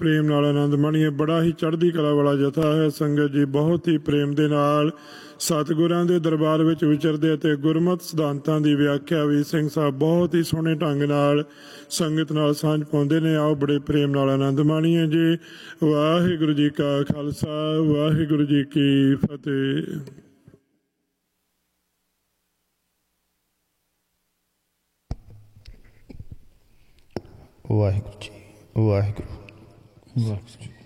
ਪ੍ਰੇਮ ਨਾਲ ਆਨੰਦ ਮਾਣੀਏ। ਬੜਾ ਹੀ ਚੜ੍ਹਦੀ ਕਲਾ ਵਾਲਾ ਜਥਾ ਹੈ। ਸੰਗਤ ਜੀ ਬਹੁਤ ਹੀ ਪ੍ਰੇਮ ਦੇ ਨਾਲ ਸਤਿਗੁਰਾਂ ਦੇ ਦਰਬਾਰ ਵਿੱਚ ਵਿਚਰਦੇ ਅਤੇ ਗੁਰਮਤਿ ਸਿਧਾਂਤਾਂ ਦੀ ਵਿਆਖਿਆ ਵੀ ਸਿੰਘ ਸਾਹਿਬ ਬਹੁਤ ਹੀ ਸੋਹਣੇ ਢੰਗ ਨਾਲ ਸੰਗਤ ਨਾਲ ਸਾਂਝ ਪਾਉਂਦੇ ਨੇ। ਆਓ ਬੜੇ ਪ੍ਰੇਮ ਨਾਲ ਆਨੰਦ ਮਾਣੀਏ ਜੀ। ਵਾਹਿਗੁਰੂ ਜੀ ਕਾ ਖਾਲਸਾ, ਵਾਹਿਗੁਰੂ ਜੀ ਕੀ ਫਤਿਹ। ਵਾਹਿਗੁਰੂ ਜੀ, ਵਾਹਿਗੁਰੂ, ਵਾਹਿਗੁਰੂ।